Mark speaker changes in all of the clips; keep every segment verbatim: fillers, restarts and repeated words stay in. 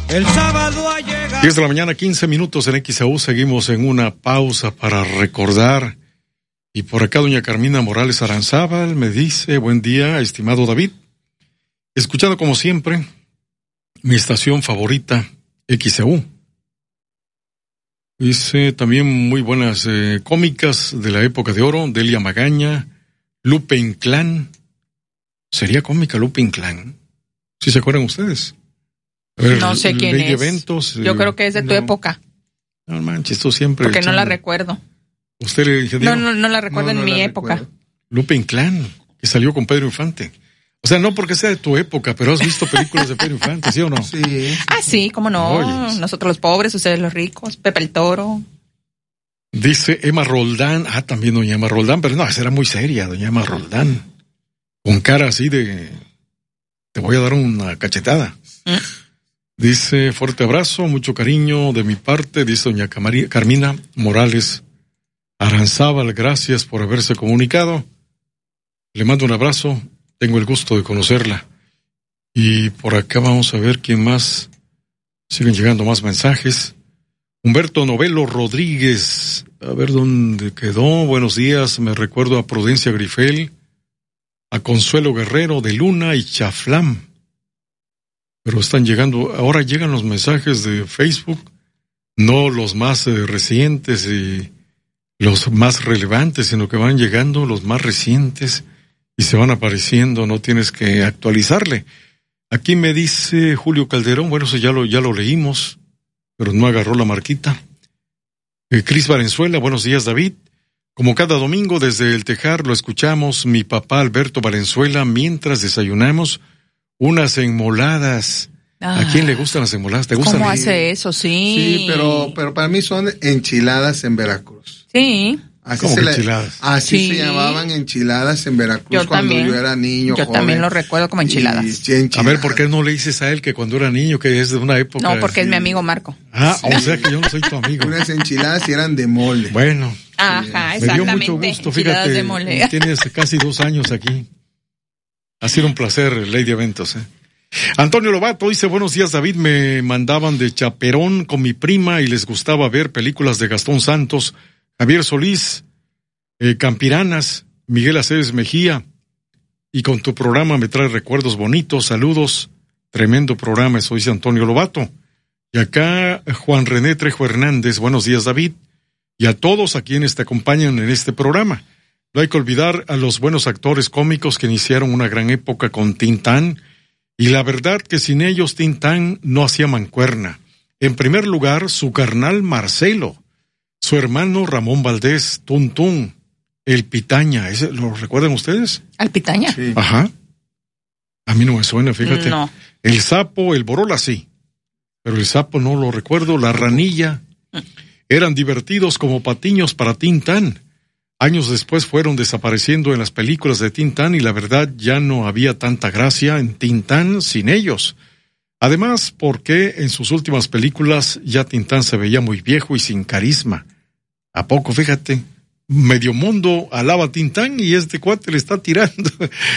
Speaker 1: El sábado ha llegado.
Speaker 2: diez de la mañana, quince minutos en X A U. Seguimos en una pausa para recordar. Y por acá doña Carmina Morales Aranzábal me dice: buen día, estimado David. Escuchando como siempre mi estación favorita, X A U. Dice también muy buenas eh, cómicas de la época de oro, Delia Magaña, Lupe Inclán. ¿Sería cómica Lupe Inclán? ¿Sí se acuerdan ustedes? A ver,
Speaker 3: no sé quién es.
Speaker 2: Eventos,
Speaker 3: Yo
Speaker 2: eh,
Speaker 3: creo que es de tu
Speaker 2: no.
Speaker 3: época.
Speaker 2: No manches, tú siempre.
Speaker 3: Porque no
Speaker 2: echando.
Speaker 3: la recuerdo.
Speaker 2: ¿Usted le dije,
Speaker 3: No, no, no la recuerdo
Speaker 4: No,
Speaker 3: en
Speaker 4: no
Speaker 3: mi
Speaker 4: la
Speaker 3: época.
Speaker 4: recuerdo.
Speaker 2: Lupe Inclán, que salió con Pedro Infante. O sea, no porque sea de tu época, pero has visto películas de Pedro Infante, ¿sí o no?
Speaker 4: Sí.
Speaker 3: Ah, sí, cómo no.
Speaker 2: Oyes.
Speaker 3: Nosotros los pobres, ustedes los ricos. Pepe el Toro.
Speaker 2: Dice Emma Roldán, ah, también doña Emma Roldán, pero no, esa era muy seria, doña Emma Roldán. Con cara así de, te voy a dar una cachetada.
Speaker 3: ¿Mm?
Speaker 2: Dice, fuerte abrazo, mucho cariño de mi parte, dice doña Camari- Carmina Morales Aranzábal, gracias por haberse comunicado. Le mando un abrazo, tengo el gusto de conocerla. Y por acá vamos a ver quién más. Siguen llegando más mensajes. Humberto Novelo Rodríguez, a ver dónde quedó. Buenos días, me recuerdo a Prudencia Grifel, a Consuelo Guerrero de Luna y Chaflán. Pero están llegando, ahora llegan los mensajes de Facebook, no los más eh, recientes y los más relevantes, sino que van llegando los más recientes y se van apareciendo, no tienes que actualizarle. Aquí me dice Julio Calderón, bueno, eso ya lo, ya lo leímos, pero no agarró la marquita. Eh, Cris Valenzuela, buenos días David. Como cada domingo desde el Tejar lo escuchamos, mi papá Alberto Valenzuela, mientras desayunamos unas enmoladas.
Speaker 3: Ah,
Speaker 2: ¿A quién le gustan las enmoladas? ¿Te gustan?
Speaker 3: ¿Cómo hace eso? Sí.
Speaker 4: Sí, pero, pero para mí son enchiladas en Veracruz.
Speaker 3: Sí.
Speaker 4: Así
Speaker 2: ¿Cómo
Speaker 4: se
Speaker 2: que
Speaker 4: le-
Speaker 2: enchiladas?
Speaker 4: Así
Speaker 3: Sí.
Speaker 4: se llamaban enchiladas en Veracruz
Speaker 3: Yo
Speaker 4: cuando
Speaker 3: también.
Speaker 4: yo era niño,
Speaker 3: Yo
Speaker 4: joven.
Speaker 3: también lo recuerdo como enchiladas.
Speaker 4: Y sí, enchiladas.
Speaker 2: A ver, ¿por qué no le dices a él que cuando era niño, que es de una época?
Speaker 3: No, porque es mi amigo Marco.
Speaker 2: Ah, o sea que yo no soy tu amigo.
Speaker 4: Unas enchiladas y eran de mole.
Speaker 2: Bueno,
Speaker 3: Ajá,
Speaker 2: me dio
Speaker 3: exactamente.
Speaker 2: mucho gusto,
Speaker 3: Enchiladas
Speaker 2: fíjate,
Speaker 3: de mole.
Speaker 2: tienes casi dos años aquí. Ha sido un placer, Lady Eventos. ¿eh? Antonio Lobato dice, buenos días David, me mandaban de chaperón con mi prima y les gustaba ver películas de Gastón Santos, Javier Solís, eh, Campiranas, Miguel Aceves Mejía, y con tu programa me trae recuerdos bonitos, saludos, tremendo programa, eso dice Antonio Lobato. Y acá Juan René Trejo Hernández, buenos días David, y a todos a quienes te acompañan en este programa. No hay que olvidar a los buenos actores cómicos que iniciaron una gran época con Tintán, y la verdad que sin ellos Tintán no hacía mancuerna. En primer lugar, su carnal Marcelo, su hermano Ramón Valdés, Tuntún, el Pitaña, ¿ese, ¿lo recuerdan ustedes?
Speaker 3: ¿Al Pitaña?
Speaker 4: Sí.
Speaker 2: Ajá. A mí no me suena, fíjate.
Speaker 3: No.
Speaker 2: El sapo, el Borola sí, pero el sapo no lo recuerdo, la ranilla. Eran divertidos como patiños para Tintán. Años después fueron desapareciendo en las películas de Tintán y la verdad ya no había tanta gracia en Tintán sin ellos. Además, porque en sus últimas películas ya Tintán se veía muy viejo y sin carisma. ¿A poco? Fíjate, medio mundo alaba a Tintán y este cuate le está tirando.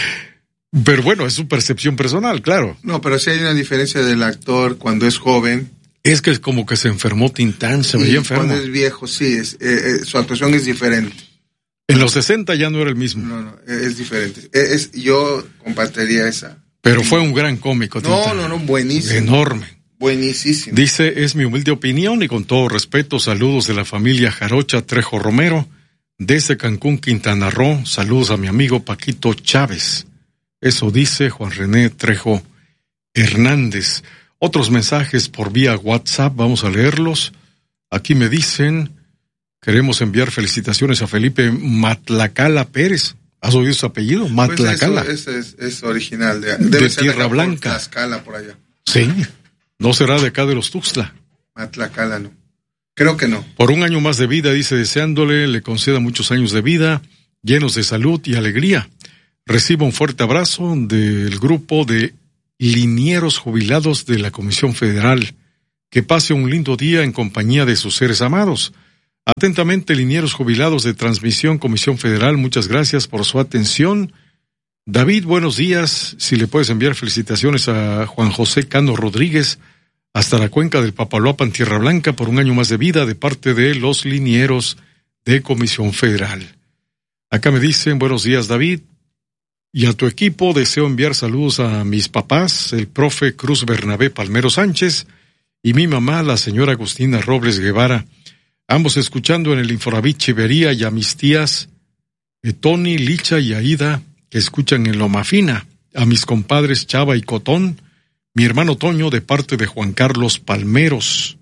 Speaker 2: Pero bueno, es su percepción personal, claro.
Speaker 4: No, pero sí hay una diferencia del actor cuando es joven.
Speaker 2: Es que es como que se enfermó Tintán, se
Speaker 4: y
Speaker 2: veía enfermo.
Speaker 4: cuando es viejo, sí, es, eh, eh, su actuación es diferente.
Speaker 2: En los sesenta ya no era el mismo.
Speaker 4: No, no, es diferente. Es, yo compartiría esa.
Speaker 2: Pero fue un gran cómico,
Speaker 4: No,
Speaker 2: Tintán.
Speaker 4: no, no, buenísimo.
Speaker 2: Enorme.
Speaker 4: Buenísimo.
Speaker 2: Dice, es mi humilde opinión y con todo respeto, saludos de la familia Jarocha Trejo Romero, desde Cancún, Quintana Roo, saludos a mi amigo Paquito Chávez. Eso dice Juan René Trejo Hernández. Otros mensajes por vía WhatsApp, vamos a leerlos. Aquí me dicen, queremos enviar felicitaciones a Felipe Matlacala Pérez. ¿Has oído su apellido? Matlacala.
Speaker 4: Pues eso, eso es, es original. De,
Speaker 2: De
Speaker 4: debe ser
Speaker 2: Tierra
Speaker 4: acá por
Speaker 2: Blanca.
Speaker 4: Tlaxcala, por allá.
Speaker 2: Sí, no será de acá de los Tuxtla.
Speaker 4: Matlacala, no. Creo que no.
Speaker 2: Por un año más de vida, dice, deseándole, le conceda muchos años de vida, llenos de salud y alegría. Reciba un fuerte abrazo del grupo de linieros jubilados de la Comisión Federal. Que pase un lindo día en compañía de sus seres amados. Atentamente, linieros jubilados de Transmisión Comisión Federal, muchas gracias por su atención. David, buenos días. Si le puedes enviar felicitaciones a Juan José Cano Rodríguez, hasta la cuenca del Papaloapan, Tierra Blanca, por un año más de vida de parte de los linieros de Comisión Federal. Acá me dicen, buenos días David, y a tu equipo deseo enviar saludos a mis papás, el profe Cruz Bernabé Palmero Sánchez, y mi mamá, la señora Agustina Robles Guevara, ambos escuchando en el Infonavit Chivería, y a mis tías eh, Tony, Licha y Aida, que escuchan en Loma Fina, a mis compadres Chava y Cotón, mi hermano Toño de parte de Juan Carlos Palmeros.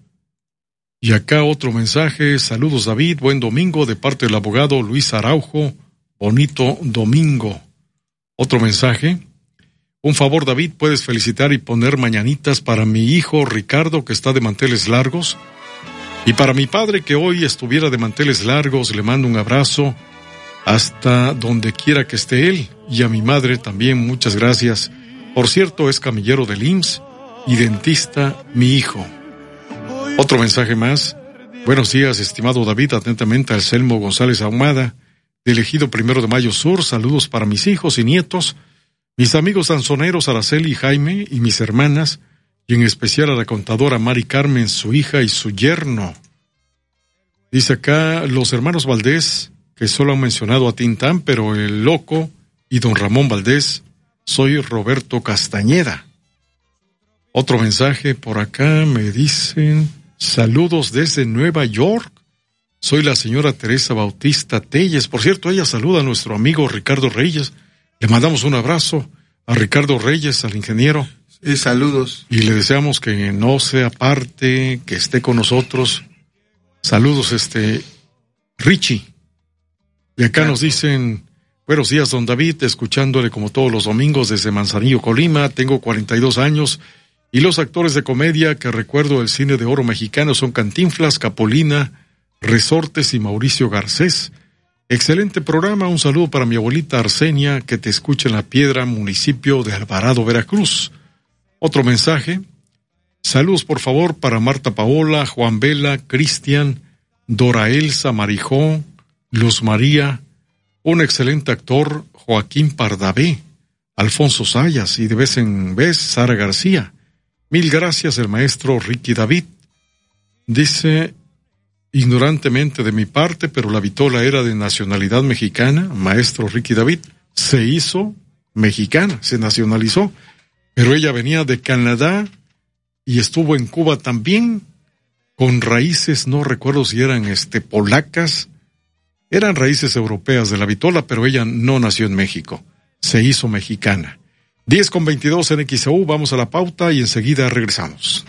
Speaker 2: Y acá otro mensaje, saludos David, buen domingo de parte del abogado Luis Araujo, bonito domingo. Otro mensaje, un favor David, puedes felicitar y poner mañanitas para mi hijo Ricardo que está de manteles largos, y para mi padre que hoy estuviera de manteles largos, le mando un abrazo hasta donde quiera que esté él, y a mi madre también muchas gracias. Por cierto, es camillero del I M S S y dentista mi hijo. Otro mensaje más. Buenos días, estimado David, atentamente Anselmo González Ahumada, de Ejido Primero de Mayo Sur. Saludos para mis hijos y nietos, mis amigos danzoneros Araceli y Jaime y mis hermanas, y en especial a la contadora Mari Carmen, su hija y su yerno. Dice acá, los hermanos Valdés, que solo han mencionado a Tintán, pero el Loco y don Ramón Valdés, soy Roberto Castañeda. Otro mensaje por acá, me dicen, saludos desde Nueva York. Soy la señora Teresa Bautista Telles. Por cierto, ella saluda a nuestro amigo Ricardo Reyes. Le mandamos un abrazo a Ricardo Reyes, al ingeniero.
Speaker 4: Y saludos.
Speaker 2: Y le deseamos que no se aparte, que esté con nosotros. Saludos, este, Richie. Y acá nos dicen, buenos días, don David, escuchándole como todos los domingos desde Manzanillo, Colima. Tengo cuarenta y dos años y los actores de comedia que recuerdo del cine de oro mexicano son Cantinflas, Capolina, Resortes y Mauricio Garcés. Excelente programa, un saludo para mi abuelita Arsenia, que te escucha en La Piedra, municipio de Alvarado, Veracruz. Otro mensaje, saludos por favor para Marta Paola, Juan Vela, Cristian, Dora Elsa, Marijó, Luz María, un excelente actor, Joaquín Pardavé, Alfonso Sayas y de vez en vez Sara García. Mil gracias, el maestro Ricky David. Dice, ignorantemente de mi parte, pero la vitola era de nacionalidad mexicana, maestro Ricky David, se hizo mexicana, se nacionalizó, pero ella venía de Canadá y estuvo en Cuba también, con raíces, no recuerdo si eran este polacas, eran raíces europeas de la vitola, pero ella no nació en México, se hizo mexicana. diez con veintidós en X E U, vamos a la pauta y enseguida regresamos.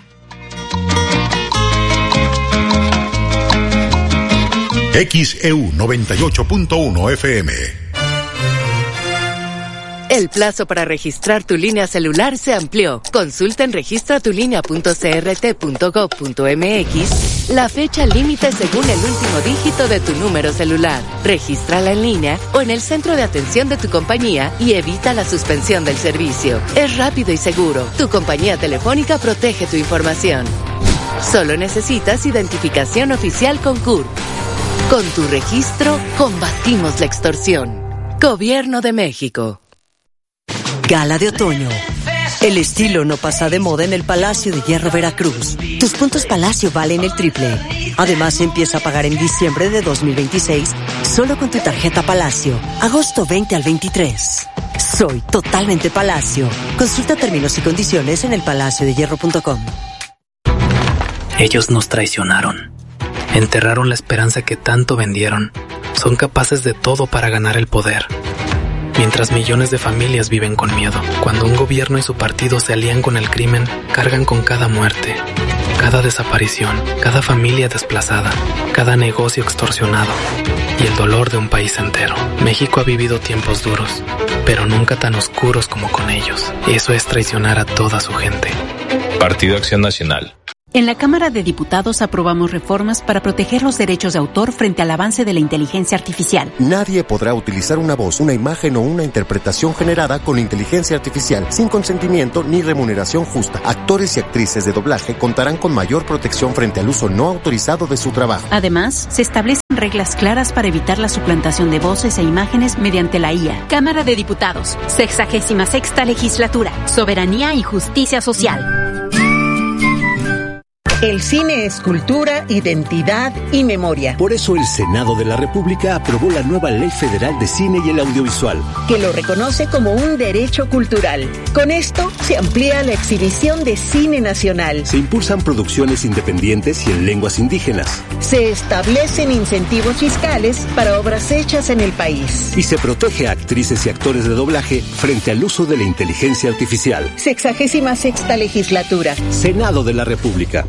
Speaker 1: X E U noventa y ocho punto uno F M.
Speaker 5: El plazo para registrar tu línea celular se amplió. Consulta en registra tu línea punto c r t punto gov punto m x la fecha límite según el último dígito de tu número celular. Regístrala en línea o en el centro de atención de tu compañía y evita la suspensión del servicio. Es rápido y seguro. Tu compañía telefónica protege tu información. Solo necesitas identificación oficial con C U R P. Con tu registro, combatimos la extorsión. Gobierno de México.
Speaker 6: Gala de otoño. El estilo no pasa de moda en el Palacio de Hierro Veracruz. Tus puntos Palacio valen el triple. Además, empieza a pagar en diciembre de dos mil veintiséis solo con tu tarjeta Palacio. Agosto veinte al veintitrés. Soy totalmente Palacio. Consulta términos y condiciones en el palacio de hierro punto com.
Speaker 7: Ellos nos traicionaron. Enterraron la esperanza que tanto vendieron. Son capaces de todo para ganar el poder. Mientras millones de familias viven con miedo. Cuando un gobierno y su partido se alían con el crimen, cargan con cada muerte, cada desaparición, cada familia desplazada, cada negocio extorsionado y el dolor de un país entero. México ha vivido tiempos duros, pero nunca tan oscuros como con ellos. Eso es traicionar a toda su gente.
Speaker 8: Partido Acción Nacional.
Speaker 9: En la Cámara de Diputados aprobamos reformas para proteger los derechos de autor frente al avance de la inteligencia artificial.
Speaker 10: Nadie podrá utilizar una voz, una imagen o una interpretación generada con inteligencia artificial sin consentimiento ni remuneración justa. Actores y actrices de doblaje contarán con mayor protección frente al uso no autorizado de su trabajo.
Speaker 9: Además, se establecen reglas claras para evitar la suplantación de voces e imágenes mediante la I A.
Speaker 11: Cámara de Diputados, sexagésima sexta legislatura, Soberanía y Justicia Social. El cine es cultura, identidad y memoria.
Speaker 12: Por eso el Senado de la República aprobó la nueva Ley Federal de Cine y el Audiovisual,
Speaker 11: que lo reconoce como un derecho cultural. Con esto se amplía la exhibición de cine nacional.
Speaker 12: Se impulsan producciones independientes y en lenguas indígenas.
Speaker 11: Se establecen incentivos fiscales para obras hechas en el país.
Speaker 12: Y se protege a actrices y actores de doblaje frente al uso de la inteligencia artificial.
Speaker 11: Sexagésima sexta legislatura.
Speaker 12: Senado de la República.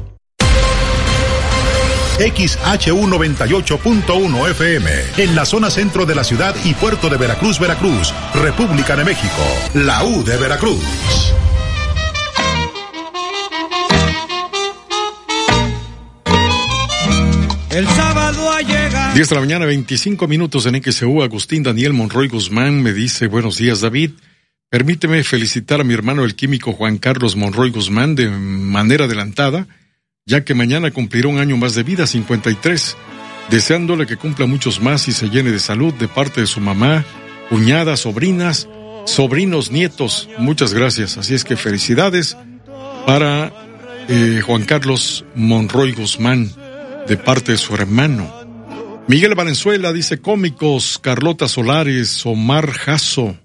Speaker 1: X H U noventa y ocho punto uno F M, en la zona centro de la ciudad y puerto de Veracruz, Veracruz, República de México, la U de Veracruz.
Speaker 13: El sábado ha llegado.
Speaker 2: diez de la mañana, veinticinco minutos en X E U. Agustín Daniel Monroy Guzmán me dice: buenos días, David. Permíteme felicitar a mi hermano el químico Juan Carlos Monroy Guzmán de manera adelantada, ya que mañana cumplirá un año más de vida, cincuenta y tres, deseándole que cumpla muchos más y se llene de salud de parte de su mamá, cuñadas, sobrinas, sobrinos, nietos. Muchas gracias. Así es que felicidades para eh, Juan Carlos Monroy Guzmán, de parte de su hermano. Miguel Valenzuela dice: cómicos, Carlota Solares, Omar Jasso,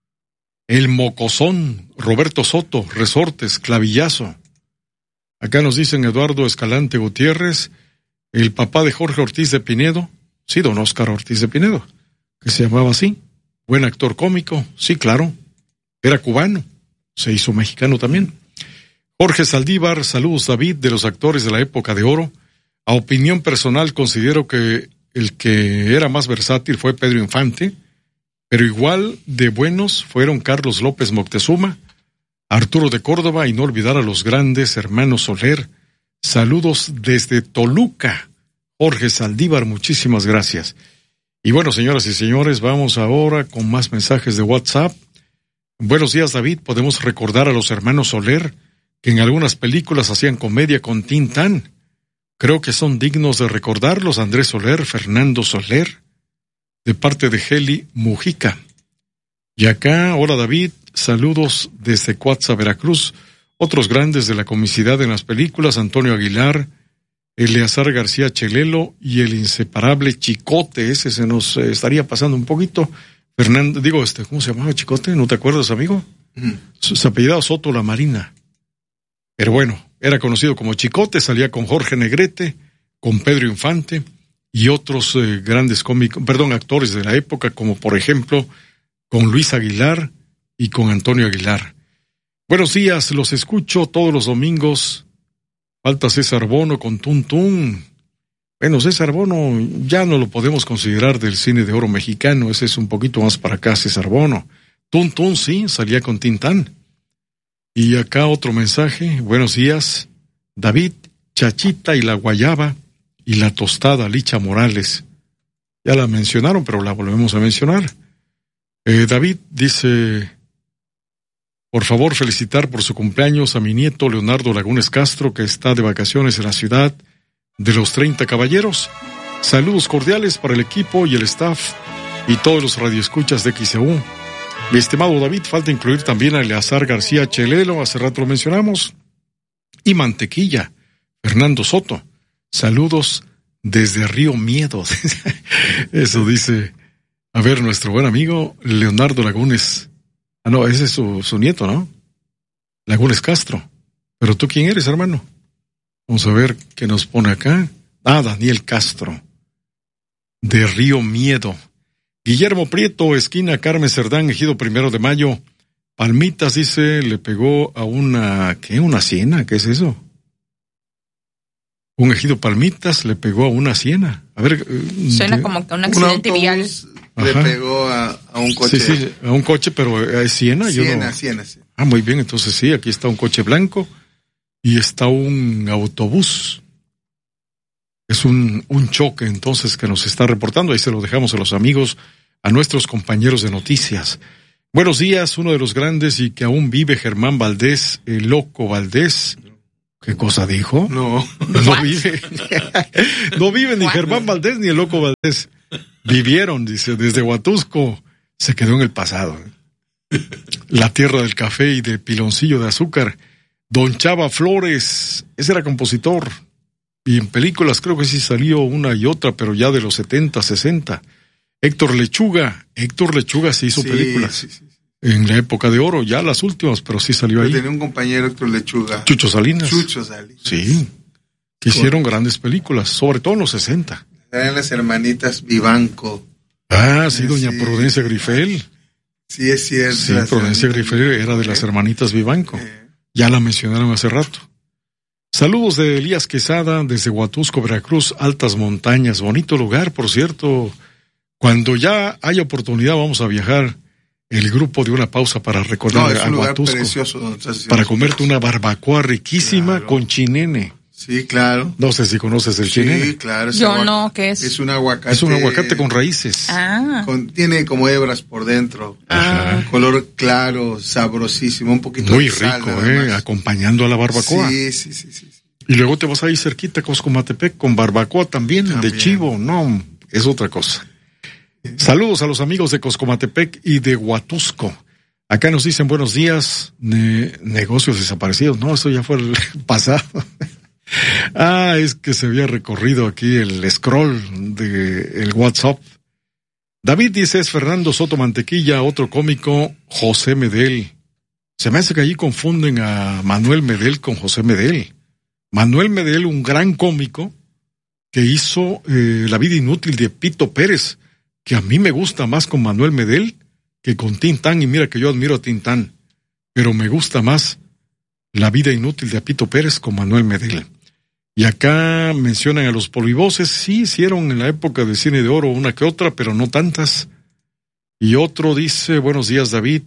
Speaker 2: El Mocosón, Roberto Soto, Resortes, Clavillazo. Acá nos dicen Eduardo Escalante Gutiérrez, el papá de Jorge Ortiz de Pinedo, sí, don Óscar Ortiz de Pinedo, que se llamaba así, buen actor cómico, sí, claro, era cubano, se hizo mexicano también. Jorge Saldívar, saludos David, de los actores de la época de oro. A opinión personal considero que el que era más versátil fue Pedro Infante, pero igual de buenos fueron Carlos López Moctezuma, Arturo de Córdoba y no olvidar a los grandes hermanos Soler. Saludos desde Toluca. Jorge Saldívar, muchísimas gracias. Y bueno, señoras y señores, vamos ahora con más mensajes de WhatsApp. Buenos días, David. Podemos recordar a los hermanos Soler, que en algunas películas hacían comedia con Tintán. Creo que son dignos de recordarlos. Andrés Soler, Fernando Soler, de parte de Heli Mujica. Y acá, hola David, saludos desde Coatza, Veracruz. Otros grandes de la comicidad en las películas: Antonio Aguilar, Eleazar García Chelelo y el inseparable Chicote. Ese se nos eh, estaría pasando un poquito. Fernando, digo, este, ¿cómo se llamaba Chicote? ¿No te acuerdas, amigo? Mm. Su, su apellidado Soto La Marina. Pero bueno, era conocido como Chicote, salía con Jorge Negrete, con Pedro Infante y otros eh, grandes cómicos, perdón, actores de la época, como por ejemplo con Luis Aguilar y con Antonio Aguilar. Buenos días, los escucho todos los domingos. Falta César Bono con Tun Tun. Bueno, César Bono ya no lo podemos considerar del cine de oro mexicano, ese es un poquito más para acá, César Bono. Tun Tun sí, salía con Tintán. Y acá otro mensaje: buenos días, David, Chachita y la Guayaba y la tostada Licha Morales. Ya la mencionaron, pero la volvemos a mencionar. Eh, David dice: por favor, felicitar por su cumpleaños a mi nieto Leonardo Lagunes Castro, que está de vacaciones en la ciudad de los treinta Caballeros. Saludos cordiales para el equipo y el staff y todos los radioescuchas de X E U. Mi estimado David, falta incluir también a Eleazar García Chelelo, hace rato lo mencionamos, y Mantequilla, Fernando Soto. Saludos desde Río Miedo. Eso dice, a ver, nuestro buen amigo Leonardo Lagunes. Ah, no, ese es su, su nieto, ¿no? Lagunes Castro. ¿Pero tú quién eres, hermano? Vamos a ver qué nos pone acá. Ah, Daniel Castro, de Río Miedo. Guillermo Prieto, esquina Carmen Cerdán, Ejido Primero de Mayo. Palmitas, dice, le pegó a una, ¿qué? ¿Una siena? ¿Qué es eso? Un ejido Palmitas le pegó a una siena. A ver.
Speaker 3: Suena como que un accidente
Speaker 4: un
Speaker 3: vial.
Speaker 4: Le pegó a, a un coche.
Speaker 2: Sí, sí, a un coche, pero es siena.
Speaker 4: Siena,
Speaker 2: Yo no...
Speaker 4: siena, siena.
Speaker 2: Ah, muy bien, entonces sí, aquí está un coche blanco y está un autobús. Es un, un choque, entonces, que nos está reportando. Ahí se lo dejamos a los amigos, a nuestros compañeros de noticias. Buenos días, uno de los grandes y que aún vive, Germán Valdés, el loco Valdés. ¿Qué cosa dijo?
Speaker 4: No.
Speaker 2: No vive. No vive ni Germán Valdés ni el loco Valdés. Vivieron, dice, desde Huatusco. Se quedó en el pasado. La tierra del café y del piloncillo de azúcar. Don Chava Flores, ese era compositor. Y en películas creo que sí salió una y otra, pero ya de los setenta, sesenta. Héctor Lechuga, Héctor Lechuga sí hizo sí, películas. Sí, sí, sí. En la época de oro, ya las últimas, pero sí salió pero ahí.
Speaker 4: Tenía un compañero, Héctor Lechuga.
Speaker 2: Chucho Salinas.
Speaker 4: Chucho Salinas.
Speaker 2: Sí, que hicieron grandes películas, sobre todo en los sesenta.
Speaker 4: Eran las hermanitas Vivanco.
Speaker 2: Ah, sí, doña sí, Prudencia Grifel.
Speaker 4: Sí, es cierto.
Speaker 2: Sí, Prudencia Grifel era de las hermanitas Vivanco. Eh. Ya la mencionaron hace rato. Saludos de Elías Quesada, desde Huatusco, Veracruz, altas montañas. Bonito lugar, por cierto. Cuando ya haya oportunidad vamos a viajar el grupo de una pausa para recordar
Speaker 4: no,
Speaker 2: a Huatusco.
Speaker 4: Precioso,
Speaker 2: para comerte una barbacoa riquísima claro. con chinene.
Speaker 4: Sí, claro.
Speaker 2: No sé si conoces el
Speaker 4: sí,
Speaker 2: chinene.
Speaker 4: Sí, claro.
Speaker 3: Yo
Speaker 4: aguacate,
Speaker 3: no, ¿qué es?
Speaker 4: Es un aguacate.
Speaker 2: Es un aguacate con raíces.
Speaker 3: Ah.
Speaker 4: Con, tiene como hebras por dentro.
Speaker 3: Ah.
Speaker 4: Color claro, sabrosísimo, un poquito
Speaker 2: muy
Speaker 4: de sal,
Speaker 2: rico, eh, acompañando a la barbacoa.
Speaker 4: Sí, sí, sí, sí.
Speaker 2: Y luego te vas ahí cerquita, Coscomatepec, con barbacoa también, también, de chivo. No, es otra cosa. Saludos a los amigos de Coscomatepec y de Huatusco. Acá nos dicen buenos días, ne- negocios desaparecidos. No, eso ya fue el pasado. Ah, es que se había recorrido aquí el scroll de el WhatsApp. David dice, es Fernando Soto Mantequilla, otro cómico, José Medel. Se me hace que allí confunden a Manuel Medel con José Medel. Manuel Medel, un gran cómico que hizo eh, La vida inútil de Pito Pérez, que a mí me gusta más con Manuel Medel que con Tintán, y mira que yo admiro a Tintán, pero me gusta más La vida inútil de Pito Pérez con Manuel Medel. Y acá mencionan a los polivoces, sí hicieron en la época de Cine de Oro una que otra, pero no tantas. Y otro dice, buenos días David,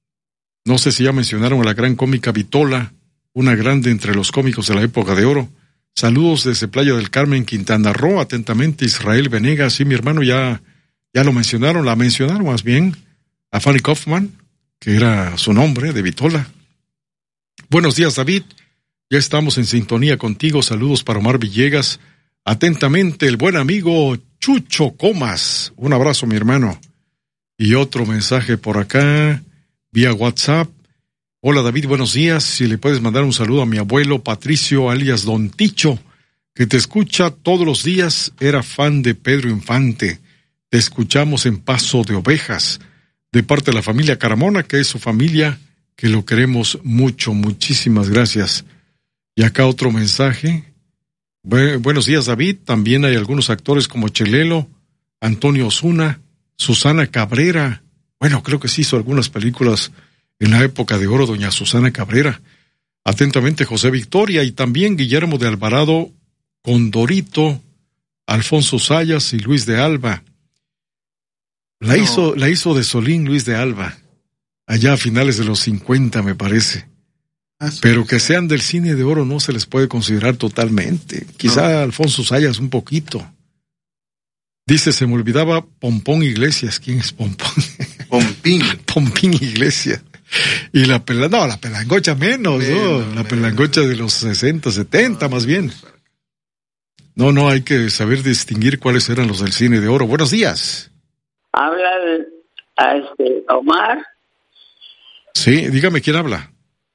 Speaker 2: no sé si ya mencionaron a la gran cómica Vitola, una grande entre los cómicos de la época de oro. Saludos desde Playa del Carmen, Quintana Roo, atentamente Israel Venegas, sí, mi hermano ya, ya lo mencionaron, la mencionaron más bien, a Fanny Kaufman, que era su nombre, de Vitola. Buenos días David, ya estamos en sintonía contigo, saludos para Omar Villegas, atentamente el buen amigo Chucho Comas, un abrazo mi hermano. Y otro mensaje por acá, vía WhatsApp. Hola David, buenos días. Si le puedes mandar un saludo a mi abuelo Patricio, alias Don Ticho, que te escucha todos los días, era fan de Pedro Infante. Te escuchamos en Paso de Ovejas, de parte de la familia Caramona, que es su familia, que lo queremos mucho. Muchísimas gracias. Y acá otro mensaje. Bu- buenos días David. También hay algunos actores como Chelelo, Antonio Osuna, Susana Cabrera. Bueno, creo que sí hizo algunas películas en la época de oro, doña Susana Cabrera. Atentamente, José Victoria, y también Guillermo de Alvarado, Condorito, Alfonso Sayas y Luis de Alba. La, no. hizo, la hizo de Solín Luis de Alba, allá a finales de los cincuenta, me parece. Ah, Pero que sean del cine de oro no se les puede considerar totalmente. Quizá no. Alfonso Sayas un poquito. Dice, se me olvidaba Pompón Iglesias. ¿Quién es Pompón?
Speaker 4: Pompín.
Speaker 2: Pompín Iglesias. Y la pela, no, la pelangocha menos, menos ¿no? La menos, pelangocha menos. De los sesenta, setenta, no, más bien. No, no, hay que saber distinguir cuáles eran los del cine de oro. Buenos días.
Speaker 14: Habla a este Omar.
Speaker 2: Sí, dígame, ¿quién habla?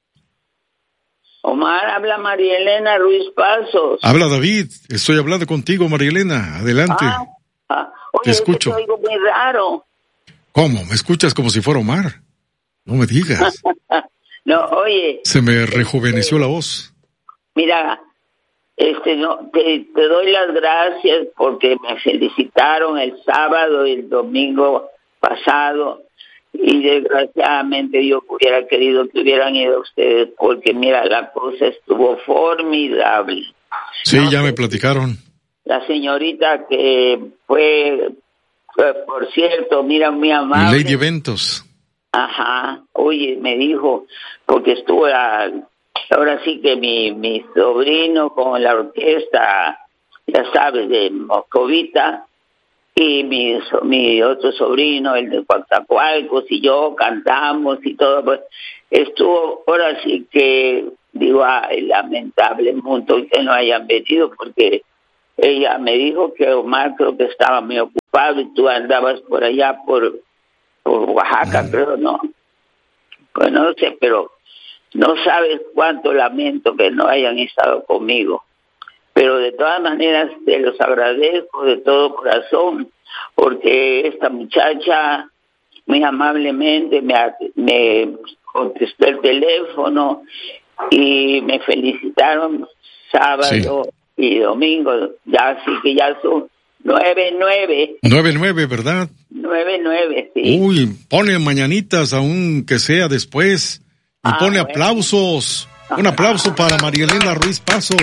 Speaker 14: Omar, habla María Elena Ruiz Pasos.
Speaker 2: Habla David, estoy hablando contigo, María Elena, adelante.
Speaker 14: Ah, ah. Oye,
Speaker 2: te escucho.
Speaker 14: Es que te oigo muy raro.
Speaker 2: ¿Cómo? ¿Me escuchas como si fuera Omar? No me digas.
Speaker 14: No, oye.
Speaker 2: Se me rejuveneció este, la voz.
Speaker 14: Mira, este, no, te, te doy las gracias porque me felicitaron el sábado y el domingo pasado. Y desgraciadamente yo hubiera querido que hubieran ido ustedes porque mira, la cosa estuvo formidable.
Speaker 2: Sí, no, ya me
Speaker 14: que,
Speaker 2: platicaron.
Speaker 14: La señorita que fue, fue, por cierto, mira, muy amable.
Speaker 2: Lady Eventos.
Speaker 14: Ajá, oye, me dijo, porque estuvo la, ahora sí que mi, mi sobrino con la orquesta, ya sabes, de Moscovita, y mi, mi otro sobrino, el de Coatzacoalcos, y yo cantamos y todo, pues estuvo, ahora sí que, digo, ay, lamentable mucho que no hayan venido, porque ella me dijo que Omar creo que estaba muy ocupado y tú andabas por allá, por, por Oaxaca, mm. creo, ¿no? Pues no sé, pero no sabes cuánto lamento que no hayan estado conmigo. Pero de todas maneras te los agradezco de todo corazón, porque esta muchacha muy amablemente me, me contestó el teléfono y me felicitaron sábado sí. y domingo, ya así que ya son nueve nueve.
Speaker 2: Nueve nueve, ¿verdad?
Speaker 14: Nueve nueve, sí.
Speaker 2: Uy, pone mañanitas aunque sea después y ah, pone bueno. aplausos. Un aplauso para María Elena Ruiz Pasos,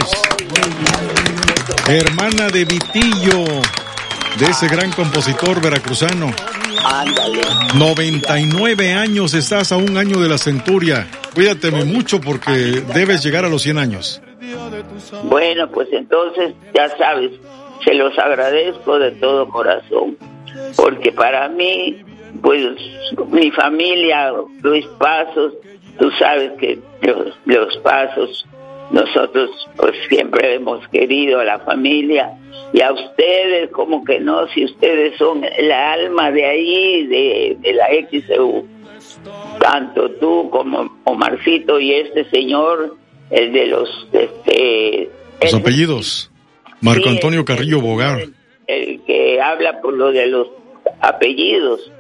Speaker 2: hermana de Vitillo, de ese gran compositor veracruzano.
Speaker 14: Ándale.
Speaker 2: noventa y nueve años, estás a un año de la centuria. Cuídateme mucho porque debes llegar a los cien años.
Speaker 14: Bueno, pues entonces, ya sabes, se los agradezco de todo corazón, porque para mí, pues, mi familia, Ruiz Pasos, tú sabes que los, los Pasos, nosotros pues siempre hemos querido a la familia, y a ustedes, como que no, si ustedes son la alma de ahí, de, de la X E U, tanto tú como Omarcito y este señor, el de los... este
Speaker 2: Los
Speaker 14: el,
Speaker 2: apellidos, Marco sí, Antonio Carrillo Bogar.
Speaker 14: El, el que habla por lo de los apellidos.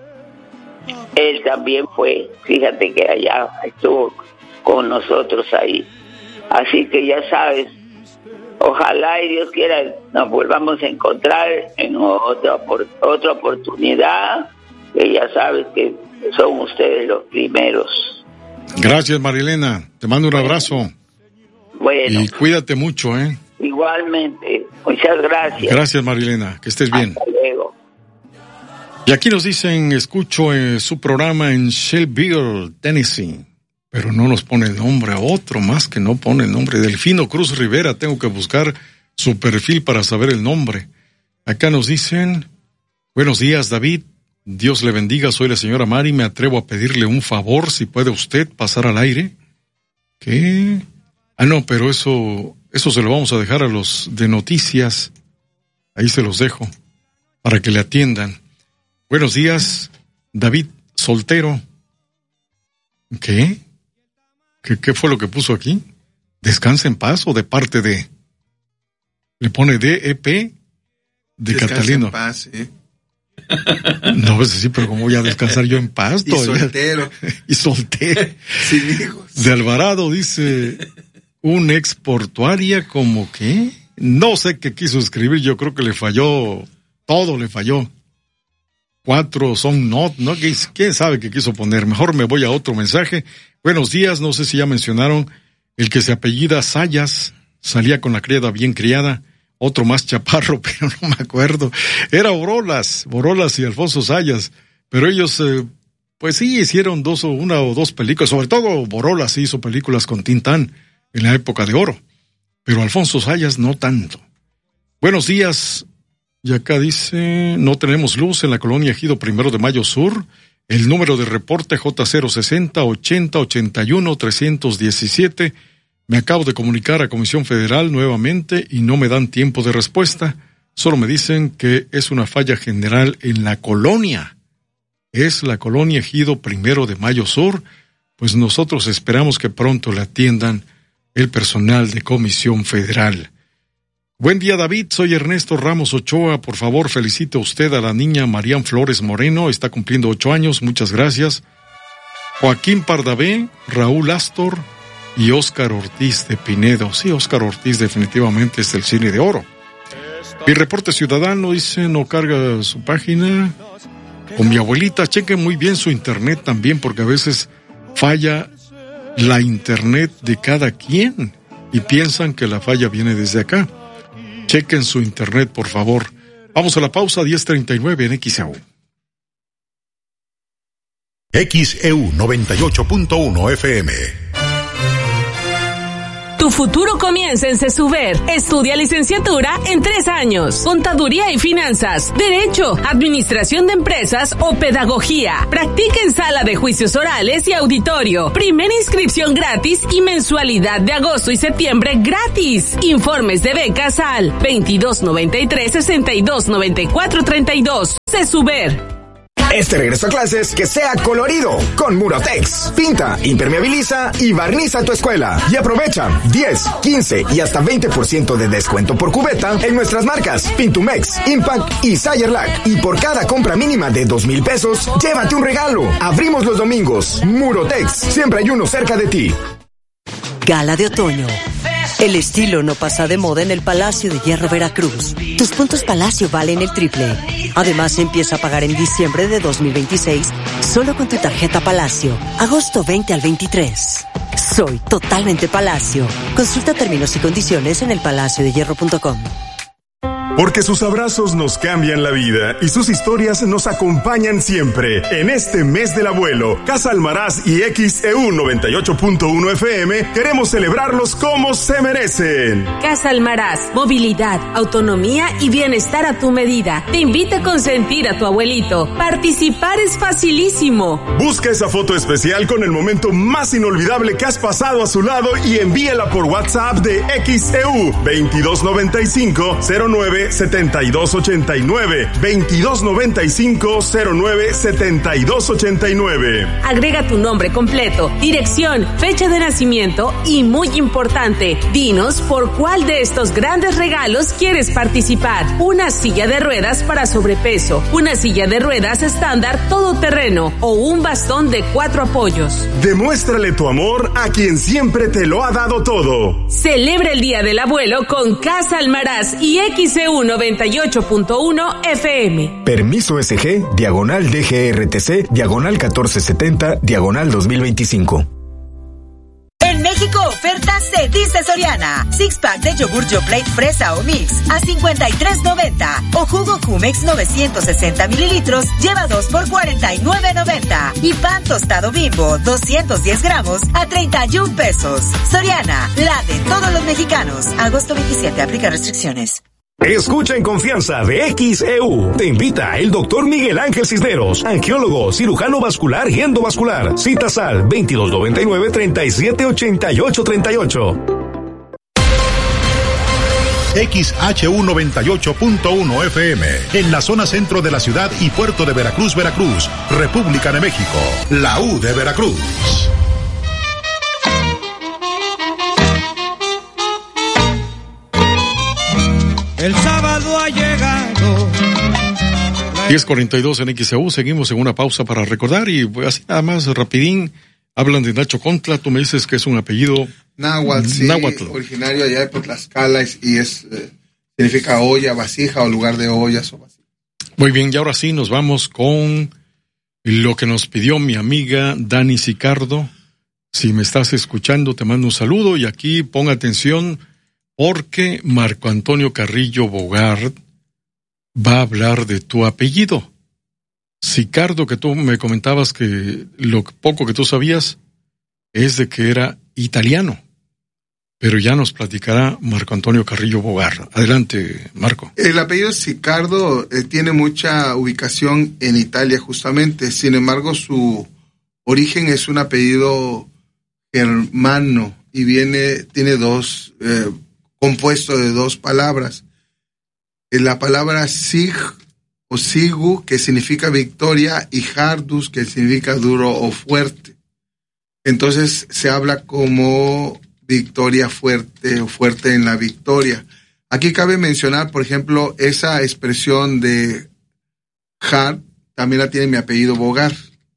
Speaker 14: Él también fue, fíjate que allá estuvo con nosotros ahí. Así que ya sabes, ojalá y Dios quiera nos volvamos a encontrar en otra, otra oportunidad, que ya sabes que son ustedes los primeros.
Speaker 2: Gracias, Marilena, te mando un abrazo.
Speaker 14: Bueno.
Speaker 2: Y cuídate mucho, ¿eh?
Speaker 14: Igualmente, muchas gracias.
Speaker 2: Gracias, Marilena, que estés bien.
Speaker 14: Hasta luego.
Speaker 2: Y aquí nos dicen, escucho eh, su programa en Shelbyville, Tennessee, pero no nos pone el nombre, otro más que no pone el nombre. Delfino Cruz Rivera, tengo que buscar su perfil para saber el nombre. Acá nos dicen, buenos días, David, Dios le bendiga, soy la señora Mari, me atrevo a pedirle un favor, si puede usted pasar al aire. ¿Qué? Ah, no, pero eso, eso se lo vamos a dejar a los de noticias, ahí se los dejo, para que le atiendan. Buenos días, David Soltero. ¿Qué? ¿Qué, qué fue lo que puso aquí? ¿Descansa en paz o de parte de? Le pone D E P de
Speaker 4: Descansa
Speaker 2: Catalino.
Speaker 4: En paz, ¿eh?
Speaker 2: No, pues sí, pero ¿cómo voy a descansar yo en paz?
Speaker 4: Y soltero.
Speaker 2: Y soltero.
Speaker 4: Sin hijos.
Speaker 2: De Alvarado dice, un ex portuaria, ¿como qué? No sé qué quiso escribir, yo creo que le falló, todo le falló. Cuatro son not, ¿no? ¿Quién sabe qué quiso poner? Mejor me voy a otro mensaje. Buenos días, no sé si ya mencionaron, el que se apellida Sayas, salía con la criada bien criada, otro más chaparro, pero no me acuerdo. Era Borolas, Borolas y Alfonso Sayas, pero ellos, eh, pues sí, hicieron dos o una o dos películas, sobre todo Borolas hizo películas con Tintán en la época de oro, pero Alfonso Sayas no tanto. Buenos días. Y acá dice, no tenemos luz en la colonia Ejido Primero de Mayo Sur. El número de reporte J cero sesenta ochenta ochenta y uno trescientos diecisiete. Me acabo de comunicar a Comisión Federal nuevamente y no me dan tiempo de respuesta. Solo me dicen que es una falla general en la colonia. Es la colonia Ejido Primero de Mayo Sur. Pues nosotros esperamos que pronto le atiendan el personal de Comisión Federal. Buen día, David, soy Ernesto Ramos Ochoa, por favor felicite usted a la niña Marían Flores Moreno, está cumpliendo ocho años, muchas gracias. Joaquín Pardavé, Raúl Astor y Óscar Ortiz de Pinedo, sí, Óscar Ortiz definitivamente es del cine de oro. Mi reporte ciudadano dice, no carga su página, con mi abuelita, cheque muy bien su internet también, porque a veces falla la internet de cada quien, y piensan que la falla viene desde acá. Chequen su internet, por favor. Vamos a la pausa, diez treinta y nueve en X E U.
Speaker 1: X E U noventa y ocho punto uno F M.
Speaker 15: Tu futuro comienza en CESUBER. Estudia licenciatura en tres años. Contaduría y finanzas, derecho, administración de empresas o pedagogía. Practica en sala de juicios orales y auditorio. Primera inscripción gratis y mensualidad de agosto y septiembre gratis. Informes de becas al veintidós noventa y tres sesenta y dos noventa y cuatro treinta y dos. CESUBER.
Speaker 16: Este regreso a clases que sea colorido con Murotex. Pinta, impermeabiliza y barniza tu escuela. Y aprovecha diez, quince y hasta veinte por ciento de descuento por cubeta en nuestras marcas Pintumex, Impact y Sayerlac. Y por cada compra mínima de dos mil pesos, llévate un regalo. Abrimos los domingos. Murotex, siempre hay uno cerca de ti.
Speaker 6: Gala de otoño. El estilo no pasa de moda en el Palacio de Hierro Veracruz. Tus puntos Palacio valen el triple. Además, empieza a pagar en diciembre de dos mil veintiséis solo con tu tarjeta Palacio. Agosto veinte al veintitrés. Soy totalmente Palacio. Consulta términos y condiciones en el palacio de hierro punto com.
Speaker 17: Porque sus abrazos nos cambian la vida y sus historias nos acompañan siempre. En este mes del abuelo, Casa Almaraz y X E U noventa y ocho punto uno F M queremos celebrarlos como se merecen.
Speaker 15: Casa Almaraz, movilidad, autonomía y bienestar a tu medida. Te invita a consentir a tu abuelito. Participar es facilísimo.
Speaker 17: Busca esa foto especial con el momento más inolvidable que has pasado a su lado y envíala por WhatsApp de X E U veintidós noventa y cinco cero nueve setenta y dos ochenta y nueve, veintidós noventa y cinco cero nueve setenta y dos ochenta y nueve.
Speaker 15: Agrega tu nombre completo, dirección, fecha de nacimiento y, muy importante, dinos por cuál de estos grandes regalos quieres participar. Una silla de ruedas para sobrepeso, una silla de ruedas estándar todoterreno o un bastón de cuatro apoyos.
Speaker 17: Demuéstrale tu amor a quien siempre te lo ha dado todo.
Speaker 15: Celebra el Día del Abuelo con Casa Almaraz y X E U noventa y ocho punto uno F M.
Speaker 12: Permiso S G, diagonal D G R T C, diagonal catorce setenta, diagonal dos mil veinticinco.
Speaker 18: En México, ofertas se dice Soriana. Six pack de yogur Yoplait fresa o mix a cincuenta y tres noventa. O jugo Jumex novecientos sesenta mililitros lleva dos por cuarenta y nueve noventa. Y pan tostado Bimbo doscientos diez gramos a treinta y un pesos. Soriana, la de todos los mexicanos. Agosto veintisiete, aplica restricciones.
Speaker 12: Escucha en confianza de X E U. Te invita el doctor Miguel Ángel Cisneros, angiólogo, cirujano vascular y endovascular. Citas al veintidós noventa y nueve, treinta y siete ochenta y ocho treinta y ocho.
Speaker 1: X H U noventa y ocho punto uno F M, en la zona centro de la ciudad y puerto de Veracruz, Veracruz, República de México, la U de Veracruz.
Speaker 13: El sábado ha llegado.
Speaker 2: diez cuarenta y dos en X E U, seguimos en una pausa para recordar y así nada más rapidín, hablan de Nacho Contla, tú me dices que es un apellido
Speaker 4: náhuatl, sí, náhuatl. Originario allá de Tlaxcala y es, eh, significa olla, vasija o lugar de ollas o vasija.
Speaker 2: Muy bien, y ahora sí nos vamos con lo que nos pidió mi amiga Dani Sicardo. Si me estás escuchando, te mando un saludo y aquí pon atención, porque Marco Antonio Carrillo Bogart va a hablar de tu apellido. Sicardo, que tú me comentabas que lo poco que tú sabías es de que era italiano, pero ya nos platicará Marco Antonio Carrillo Bogart. Adelante, Marco.
Speaker 4: El apellido Sicardo eh, tiene mucha ubicación en Italia justamente, sin embargo su origen es un apellido germano y viene, tiene dos... Eh, compuesto de dos palabras. La palabra sig o sigu, que significa victoria, y hardus, que significa duro o fuerte. Entonces se habla como victoria fuerte o fuerte en la victoria. Aquí cabe mencionar, por ejemplo, esa expresión de hard, también la tiene mi apellido Bogart,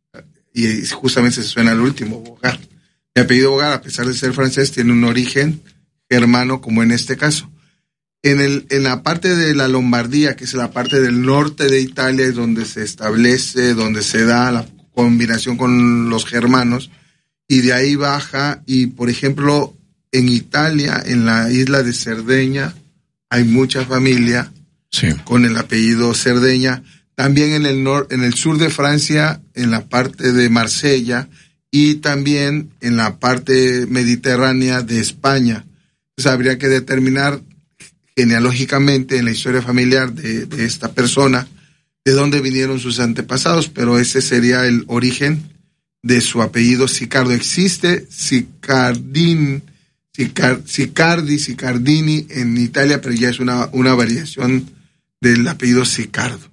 Speaker 4: y justamente se suena al último, Bogart. Mi apellido Bogart, a pesar de ser francés, tiene un origen hermano, como en este caso. En el en la parte de la Lombardía, que es la parte del norte de Italia, es donde se establece, donde se da la combinación con los germanos, y de ahí baja, y por ejemplo, en Italia, en la isla de Cerdeña, hay mucha familia sí. con el apellido Cerdeña. También en el nor, en el sur de Francia, en la parte de Marsella, y también en la parte mediterránea de España. Entonces habría que determinar genealógicamente en la historia familiar de, de esta persona de dónde vinieron sus antepasados, pero ese sería el origen de su apellido Sicardo. Existe Sicardin, Sicar, Sicardi, Sicardini en Italia, pero ya es una, una variación del apellido Sicardo.